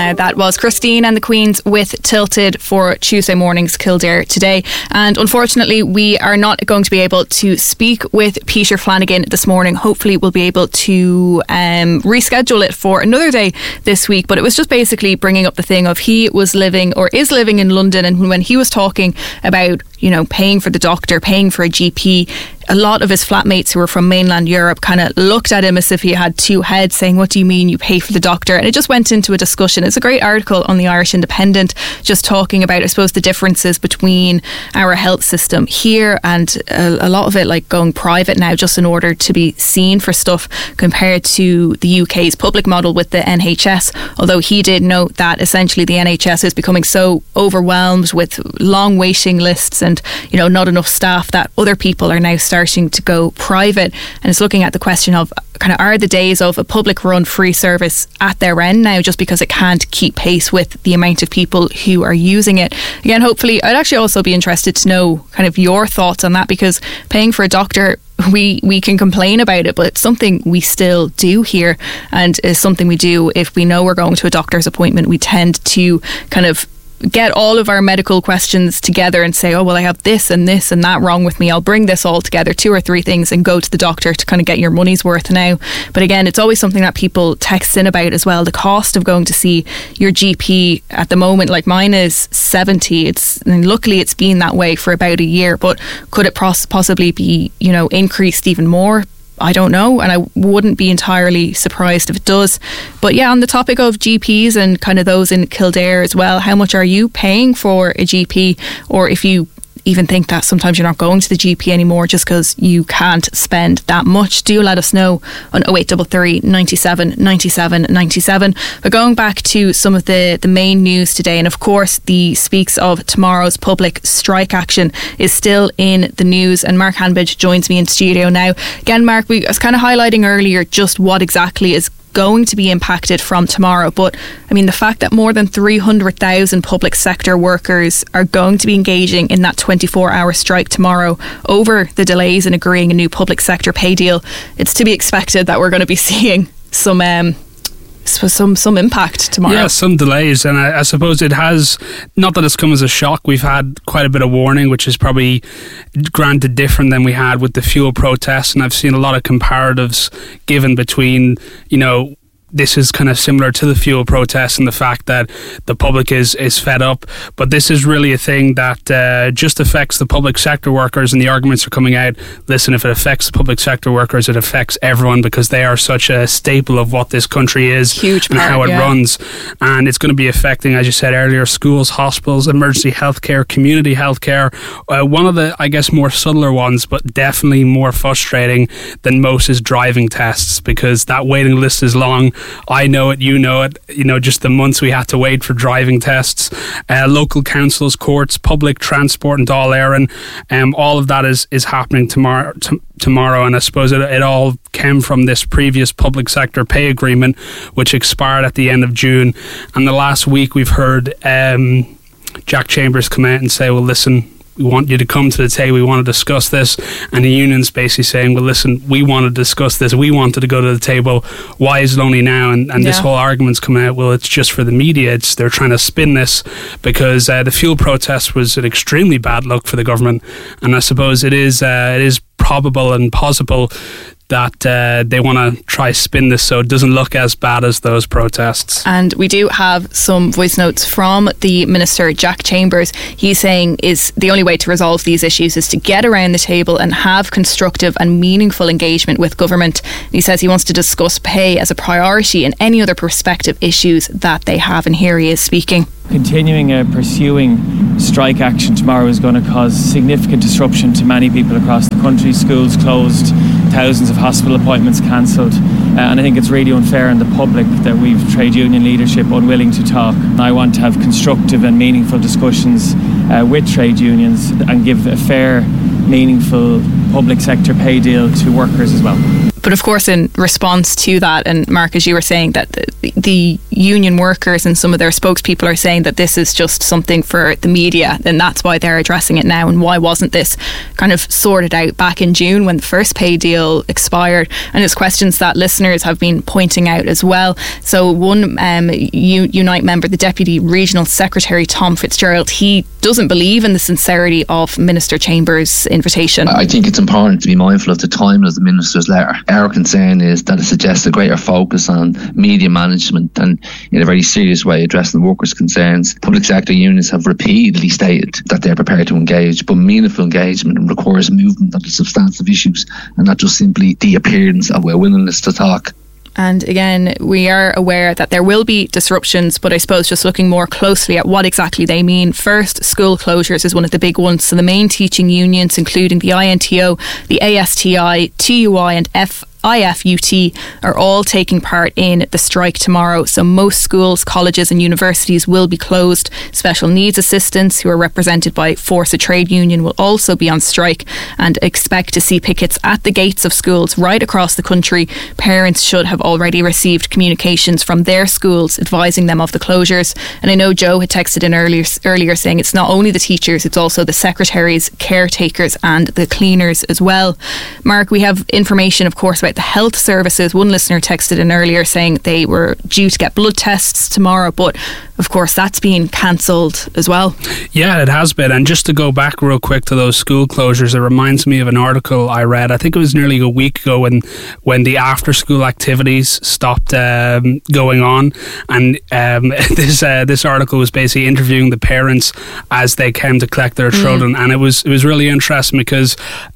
That was Christine and the Queens with Tilted for Tuesday morning's Kildare Today. And unfortunately, we are not going to be able to speak with Peter Flanagan this morning. Hopefully, we'll be able to reschedule it for another day this week. But it was just basically bringing up the thing of he was living or is living in London, and when he was talking about, you know, paying for the doctor, paying for a GP, a lot of his flatmates who were from mainland Europe kind of looked at him as if he had two heads, saying, what do you mean you pay for the doctor? And it just went into a discussion. It's a great article on the Irish Independent just talking about, I suppose, the differences between our health system here and a lot of it like going private now just in order to be seen for stuff compared to the UK's public model with the NHS. Although he did note that essentially the NHS is becoming so overwhelmed with long waiting lists and, you know, not enough staff that other people are now starting to go private. And it's looking at the question of kind of, are the days of a public run free service at their end now just because it can't keep pace with the amount of people who are using it? Again, hopefully, I'd actually also be interested to know kind of your thoughts on that, because paying for a doctor, we can complain about it, but it's something we still do here, and is something we do if we know we're going to a doctor's appointment. We tend to kind of get all of our medical questions together and say, oh, well, I have this and that wrong with me. I'll bring this all together, 2 or 3 things, and go to the doctor to kind of get your money's worth now. But again, it's always something that people text in about as well. The cost of going to see your GP at the moment, like mine is 70. And luckily it's been that way for about a year, but could it possibly be, you know, increased even more? I don't know, and I wouldn't be entirely surprised if it does. But yeah, on the topic of GPs and kind of those in Kildare as well, how much are you paying for a GP? Or if you even think that sometimes you're not going to the GP anymore just because you can't spend that much, do let us know on 0833 97 97 97. But going back to some of the main news today, and of course the speaks of tomorrow's public strike action is still in the news, and Mark Hanbidge joins me in studio now. Again, Mark, I was kind of highlighting earlier just what exactly is going to be impacted from tomorrow, but I mean the fact that more than 300,000 public sector workers are going to be engaging in that 24-hour strike tomorrow over the delays in agreeing a new public sector pay deal, it's to be expected that we're going to be seeing some impact tomorrow. Yeah, some delays, and I suppose it has, not that it's come as a shock. We've had quite a bit of warning, which is probably granted different than we had with the fuel protests, and I've seen a lot of comparatives given between, you know, this is kind of similar to the fuel protests and the fact that the public is fed up, but this is really a thing that just affects the public sector workers, and the arguments are coming out, listen, if it affects the public sector workers, it affects everyone, because they are such a staple of what this country is. Huge part, and how it runs, and it's going to be affecting, as you said earlier, schools, hospitals, emergency healthcare, community healthcare. One of the, I guess, more subtler ones, but definitely more frustrating than most, is driving tests, because that waiting list is long. I know it, you know it, you know, just the months we had to wait for driving tests. Local councils, courts, public transport and Dáil Éireann, all of that is happening tomorrow, and I suppose it all came from this previous public sector pay agreement which expired at the end of June, and the last week we've heard Jack Chambers come out and say, well, listen, we want you to come to the table, we want to discuss this, and the union's basically saying, well, listen, we want to discuss this, we wanted to go to the table, why is it only now? And this whole argument's coming out, well, it's just for the media, they're trying to spin this, because the fuel protest was an extremely bad look for the government, and I suppose it is probable and possible that they want to try spin this so it doesn't look as bad as those protests. And we do have some voice notes from the Minister, Jack Chambers. He's saying is the only way to resolve these issues is to get around the table and have constructive and meaningful engagement with government. And he says he wants to discuss pay as a priority and any other prospective issues that they have. And here he is speaking. Continuing pursuing strike action tomorrow is going to cause significant disruption to many people across the country. Schools closed, thousands of hospital appointments cancelled, and I think it's really unfair on the public that we've trade union leadership unwilling to talk. I want to have constructive and meaningful discussions with trade unions and give a fair, meaningful public sector pay deal to workers as well. But of course, in response to that, and Mark, as you were saying, that the union workers and some of their spokespeople are saying that this is just something for the media, and that's why they're addressing it now. And why wasn't this kind of sorted out back in June when the first pay deal expired? And it's questions that listeners have been pointing out as well. So one Unite member, the Deputy Regional Secretary Tom Fitzgerald, he doesn't believe in the sincerity of Minister Chambers' invitation. I think it's important to be mindful of the timing of the Minister's letter. Our concern is that it suggests a greater focus on media management and in a very serious way addressing workers' concerns. Public sector unions have repeatedly stated that they're prepared to engage, but meaningful engagement requires movement on the substantive issues and not just simply the appearance of a willingness to talk. And again, we are aware that there will be disruptions, but I suppose just looking more closely at what exactly they mean. First, school closures is one of the big ones. So the main teaching unions, including the INTO, the ASTI, TUI and IFUT, are all taking part in the strike tomorrow. So most schools, colleges and universities will be closed. Special needs assistants, who are represented by Force of Trade Union, will also be on strike, and expect to see pickets at the gates of schools right across the country. Parents should have already received communications from their schools advising them of the closures. And I know Joe had texted in earlier saying it's not only the teachers, it's also the secretaries, caretakers and the cleaners as well. Mark, we have information, of course, about the health services. One listener texted in earlier saying they were due to get blood tests tomorrow, but of course that's been cancelled as well. Yeah, it has been. And just to go back real quick to those school closures, it reminds me of an article I read, I think it was nearly a week ago, when the after school activities stopped going on, and this article was basically interviewing the parents as they came to collect their children, and it was really interesting because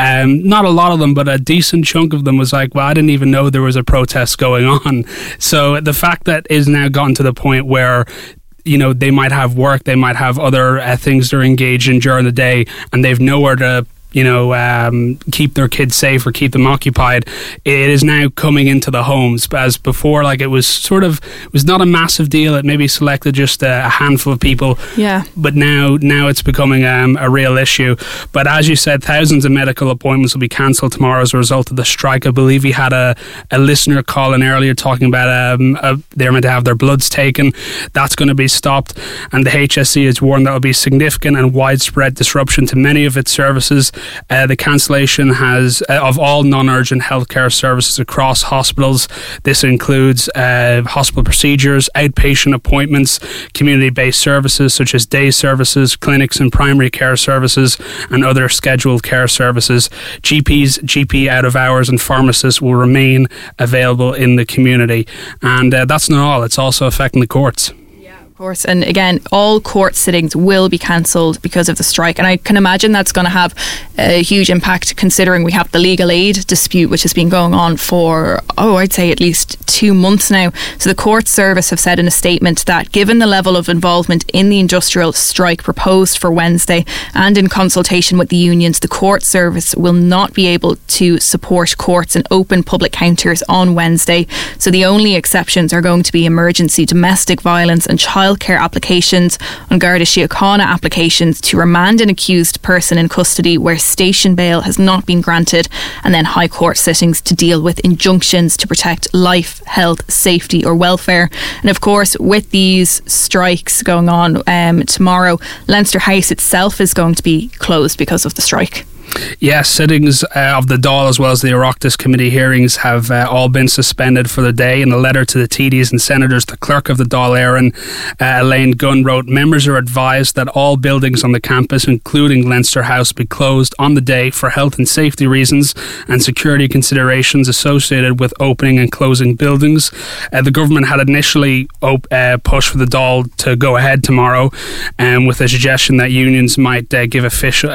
not a lot of them, but a decent chunk of them was like, well, I didn't even know there was a protest going on. So the fact that it's now gotten to the point where, you know, they might have work, they might have other things they're engaged in during the day, and they've nowhere to, you know, keep their kids safe or keep them occupied. It is now coming into the homes, as before, like, it was not a massive deal. It maybe selected just a handful of people. Yeah. But now it's becoming a real issue. But as you said, thousands of medical appointments will be cancelled tomorrow as a result of the strike. I believe we had a listener call in earlier talking about they're meant to have their bloods taken. That's going to be stopped, and the HSE has warned that will be significant and widespread disruption to many of its services. The cancellation has of all non-urgent healthcare services across hospitals. This includes hospital procedures, outpatient appointments, community-based services such as day services, clinics and primary care services, and other scheduled care services. GPs, GP out of hours and pharmacists will remain available in the community. And that's not all, it's also affecting the courts. Of course, and again, all court sittings will be cancelled because of the strike, and I can imagine that's going to have a huge impact, considering we have the legal aid dispute which has been going on for I'd say at least 2 months now. So the court service have said in a statement that given the level of involvement in the industrial strike proposed for Wednesday, and in consultation with the unions, the court service will not be able to support courts and open public counters on Wednesday. So the only exceptions are going to be emergency domestic violence and childcare applications, on Garda Síochána applications to remand an accused person in custody where station bail has not been granted, and then High Court sittings to deal with injunctions to protect life, health, safety or welfare. And of course, with these strikes going on tomorrow, Leinster House itself is going to be closed because of the strike. Yes, sittings of the Dáil as well as the Oireachtas committee hearings have all been suspended for the day. In a letter to the TDs and senators, the clerk of the Dáil Éireann, Elaine Gunn, wrote, members are advised that all buildings on the campus, including Leinster House, be closed on the day for health and safety reasons and security considerations associated with opening and closing buildings. The government had initially pushed for the Dáil to go ahead tomorrow, with a suggestion that unions might give official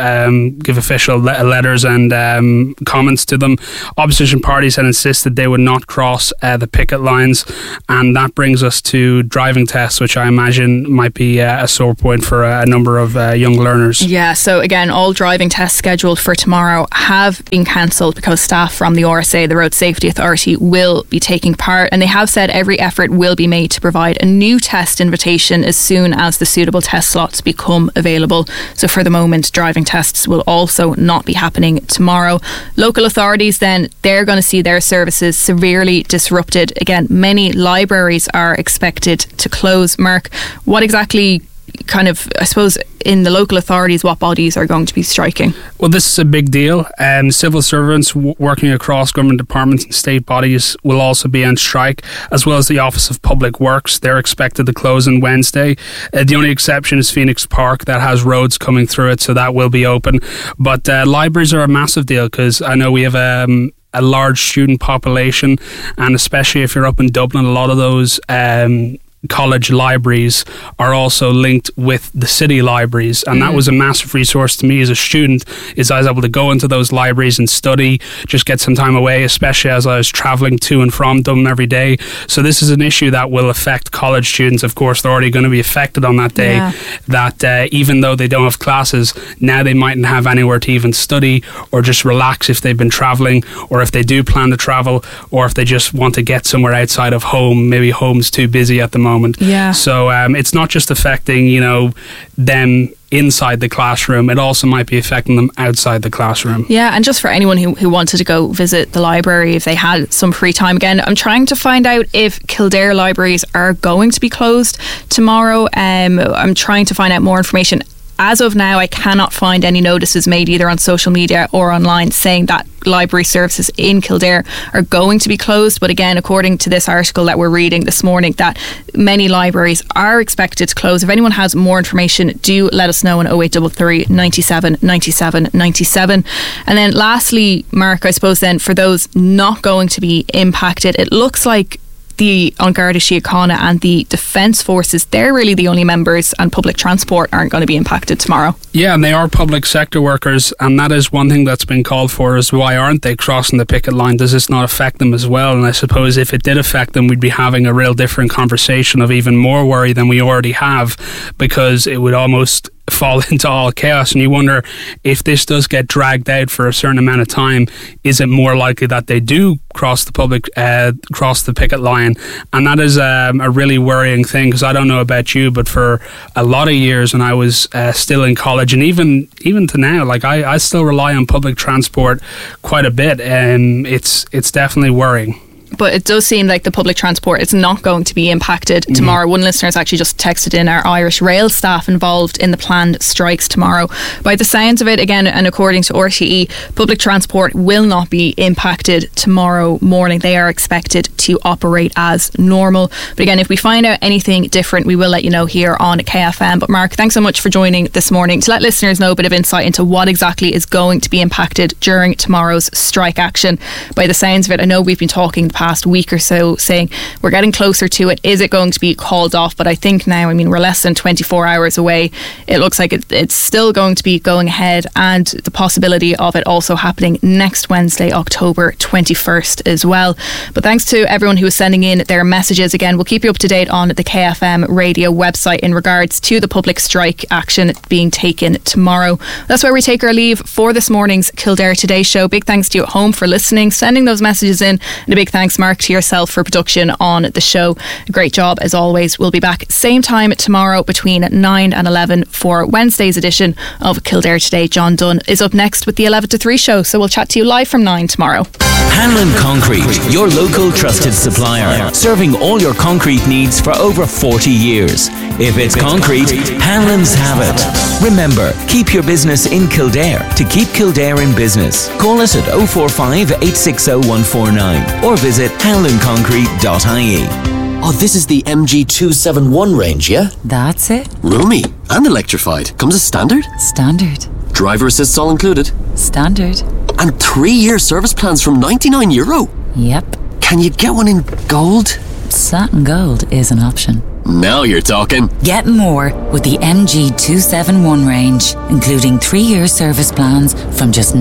letters and comments to them. Opposition parties had insisted they would not cross the picket lines, and that brings us to driving tests, which I imagine might be a sore point for a number of young learners. Yeah, so again, all driving tests scheduled for tomorrow have been cancelled because staff from the RSA, the Road Safety Authority, will be taking part, and they have said every effort will be made to provide a new test invitation as soon as the suitable test slots become available. So for the moment, driving tests will also not not be happening tomorrow. Local authorities then, they're going to see their services severely disrupted. Again, many libraries are expected to close. Mark, what exactly kind of, I suppose, in the local authorities, what bodies are going to be striking? Well, this is a big deal. Civil servants working across government departments and state bodies will also be on strike, as well as the Office of Public Works. They're expected to close on Wednesday. The only exception is Phoenix Park. That has roads coming through it, so that will be open. But libraries are a massive deal, because I know we have a large student population, and especially if you're up in Dublin, a lot of those college libraries are also linked with the city libraries, and that was a massive resource to me as a student, is I was able to go into those libraries and study, just get some time away, especially as I was travelling to and from Dublin every day. So this is an issue that will affect college students. Of course, they're already going to be affected on that day, that even though they don't have classes, now they mightn't have anywhere to even study or just relax if they've been travelling, or if they do plan to travel, or if they just want to get somewhere outside of home. Maybe home's too busy at the moment. So it's not just affecting, them inside the classroom, it also might be affecting them outside the classroom. Yeah, and just for anyone who wanted to go visit the library if they had some free time, again, I'm trying to find out if Kildare libraries are going to be closed tomorrow. I'm trying to find out more information. As of now, I cannot find any notices made either on social media or online saying that library services in Kildare are going to be closed. But again, according to this article that we're reading this morning, that many libraries are expected to close. If anyone has more information, do let us know on 0833 97 97 97. And then lastly, Mark, I suppose then for those not going to be impacted, it looks like the An Garda Síochána and the Defence Forces, they're really the only members, and public transport aren't going to be impacted tomorrow. Yeah, and they are public sector workers, and that is one thing that's been called for, is why aren't they crossing the picket line? Does this not affect them as well? And I suppose if it did affect them, we'd be having a real different conversation of even more worry than we already have, because it would almost fall into all chaos. And you wonder, if this does get dragged out for a certain amount of time, is it more likely that they do cross the picket line? And that is a really worrying thing, because I don't know about you, but for a lot of years when I was still in college, and even to now, like I still rely on public transport quite a bit, and it's definitely worrying. But it does seem like the public transport is not going to be impacted tomorrow. One listener has actually just texted in, our Irish Rail staff involved in the planned strikes tomorrow. By the sounds of it, again, and according to RTE, public transport will not be impacted tomorrow morning. They are expected to operate as normal. But again, if we find out anything different, we will let you know here on KFM. But Mark, thanks so much for joining this morning to let listeners know a bit of insight into what exactly is going to be impacted during tomorrow's strike action. By the sounds of it, I know we've been talking the past week or so saying we're getting closer to it. Is it going to be called off? But I think now, we're less than 24 hours away. It looks like it's still going to be going ahead, and the possibility of it also happening next Wednesday, October 21st as well. But thanks to everyone who is sending in their messages. Again, we'll keep you up to date on the KFM radio website in regards to the public strike action being taken tomorrow. That's where we take our leave for this morning's Kildare Today show. Big thanks to you at home for listening, sending those messages in, and a big thanks, Mark, to yourself for production on the show. Great job as always. We'll be back same time tomorrow between 9 and 11 for Wednesday's edition of Kildare Today. John Dunn is up next with the 11 to 3 show, so we'll chat to you live from 9 tomorrow. Hanlon Concrete, your local trusted supplier, serving all your concrete needs for over 40 years. If it's concrete, Hanlon's have it. Remember, keep your business in Kildare to keep Kildare in business. Call us at 045 860 149 or visit hanlonconcrete.ie. Oh, this is the MG271 range, yeah? That's it. Roomy and electrified. Comes as standard? Standard. Driver assists all included? Standard. And 3-year service plans from €99? Yep. Can you get one in gold? Satin gold is an option. Now you're talking. Get more with the MG271 range, including 3-year service plans from just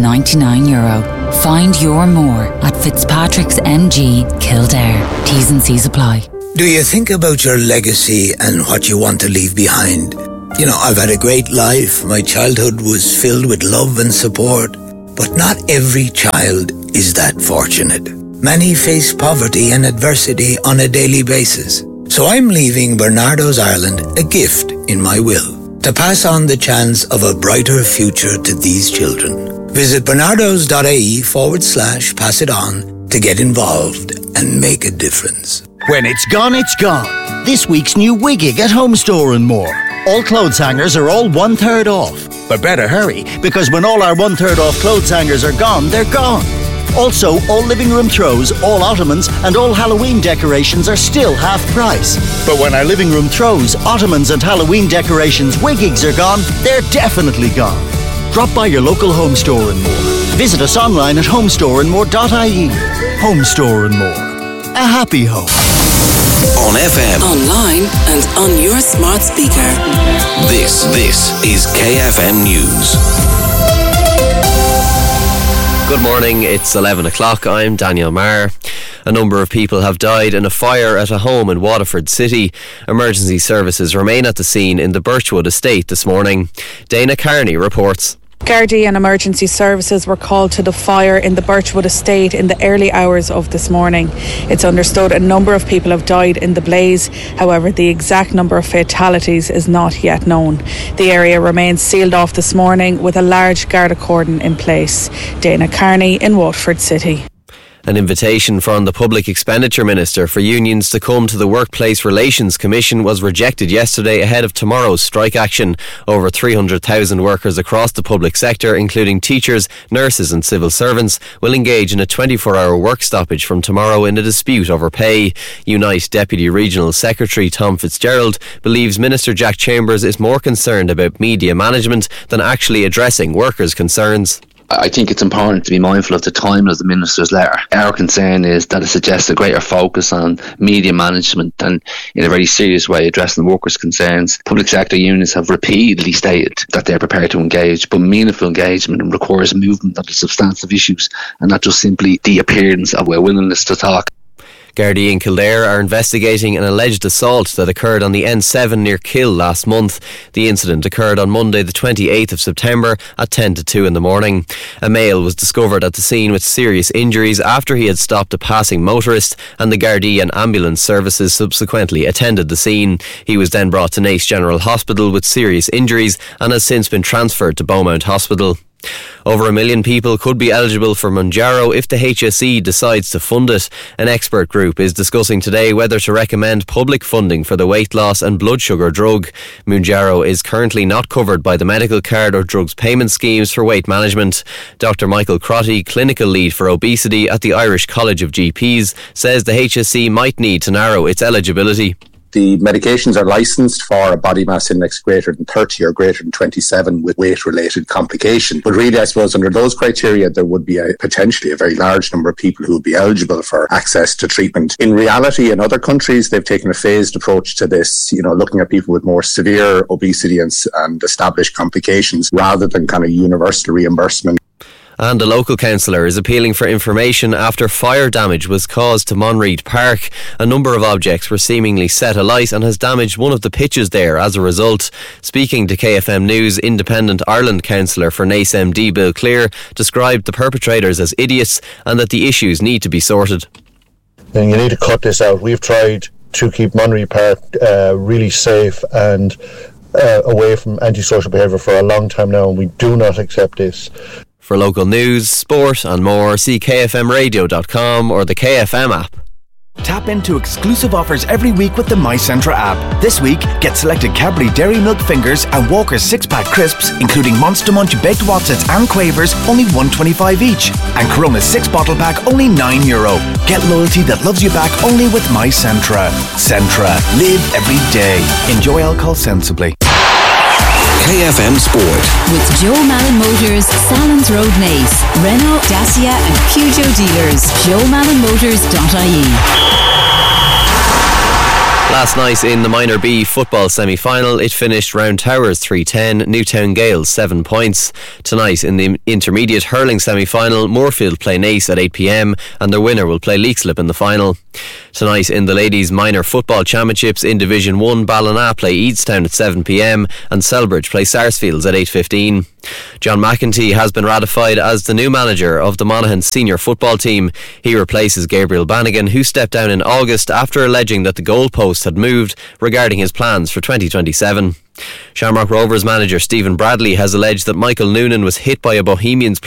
€99. Find your more at Fitzpatrick's MG Kildare. T's and C's apply. Do you think about your legacy and what you want to leave behind? I've had a great life. My childhood was filled with love and support. But not every child is that fortunate. Many face poverty and adversity on a daily basis. So I'm leaving Bernardo's Ireland a gift in my will, to pass on the chance of a brighter future to these children. Visit bernardos.ie/pass it on to get involved and make a difference. When it's gone, it's gone. This week's new Wiggig at Home Store and More. All clothes hangers are all 1/3 off. But better hurry, because when all our 1/3 off clothes hangers are gone, they're gone. Also, all living room throws, all ottomans and all Halloween decorations are still half price. But when our living room throws, ottomans and Halloween decorations Wiggigs are gone, they're definitely gone. Drop by your local Home Store and More. Visit us online at homestoreandmore.ie. Home Store and More. A happy home. On FM, online and on your smart speaker. This is KFM News. Good morning, it's 11 o'clock. I'm Daniel Marr. A number of people have died in a fire at a home in Waterford City. Emergency services remain at the scene in the Birchwood estate this morning. Dana Carney reports. Gardaí and emergency services were called to the fire in the Birchwood estate in the early hours of this morning. It's understood a number of people have died in the blaze. However, the exact number of fatalities is not yet known. The area remains sealed off this morning with a large Garda cordon in place. Dana Carney in Waterford City. An invitation from the Public Expenditure Minister for unions to come to the Workplace Relations Commission was rejected yesterday ahead of tomorrow's strike action. Over 300,000 workers across the public sector, including teachers, nurses and civil servants, will engage in a 24-hour work stoppage from tomorrow in a dispute over pay. Unite Deputy Regional Secretary Tom Fitzgerald believes Minister Jack Chambers is more concerned about media management than actually addressing workers' concerns. I think it's important to be mindful of the timing of the Minister's letter. Our concern is that it suggests a greater focus on media management and in a very serious way addressing the workers' concerns. Public sector unions have repeatedly stated that they're prepared to engage, but meaningful engagement requires movement on the substantive issues and not just simply the appearance of a willingness to talk. Gardaí in Kildare are investigating an alleged assault that occurred on the N7 near Kill last month. The incident occurred on Monday the 28th of September at 10 to 2 in the morning. A male was discovered at the scene with serious injuries after he had stopped a passing motorist, and the Gardaí and ambulance services subsequently attended the scene. He was then brought to Naas General Hospital with serious injuries and has since been transferred to Beaumont Hospital. Over 1 million people could be eligible for Mounjaro if the HSE decides to fund it. An expert group is discussing today whether to recommend public funding for the weight loss and blood sugar drug. Mounjaro is currently not covered by the medical card or drugs payment schemes for weight management. Dr. Michael Crotty, clinical lead for obesity at the Irish College of GPs, says the HSE might need to narrow its eligibility. The medications are licensed for a body mass index greater than 30 or greater than 27 with weight-related complication. But really, I suppose, under those criteria, there would be potentially a very large number of people who would be eligible for access to treatment. In reality, in other countries, they've taken a phased approach to this, looking at people with more severe obesity and established complications rather than kind of universal reimbursement. And a local councillor is appealing for information after fire damage was caused to Monreid Park. A number of objects were seemingly set alight and has damaged one of the pitches there as a result. Speaking to KFM News, Independent Ireland councillor for Naas MD Bill Clear described the perpetrators as idiots and that the issues need to be sorted. And you need to cut this out. We've tried to keep Monreid Park really safe and away from antisocial behaviour for a long time now, and we do not accept this. For local news, sport and more, see kfmradio.com or the KFM app. Tap into exclusive offers every week with the MyCentra app. This week, get selected Cadbury Dairy Milk Fingers and Walker's 6-pack crisps, including Monster Munch Baked Wotsits and Quavers, only $1.25 each. And Corona's 6-bottle pack, only €9. Get loyalty that loves you back only with MyCentra. Centra. Live every day. Enjoy alcohol sensibly. KFM Sport. With Joe Malin Motors, Salons Road Naas, Renault, Dacia and Peugeot dealers. JoeMalinMotors.ie. Last night in the Minor B football semi-final, it finished Round Towers 3-10, Newtown Gales 7 points. Tonight in the intermediate hurling semi-final, Moorfield play Naas at 8 p.m. and their winner will play Leixlip in the final. Tonight in the Ladies Minor Football Championships in Division 1, Ballina play Eadstown at 7 p.m. and Selbridge play Sarsfields at 8:15. John McEntee has been ratified as the new manager of the Monaghan senior football team. He replaces Gabriel Bannigan, who stepped down in August after alleging that the goalpost had moved regarding his plans for 2027. Shamrock Rovers manager Stephen Bradley has alleged that Michael Noonan was hit by a Bohemians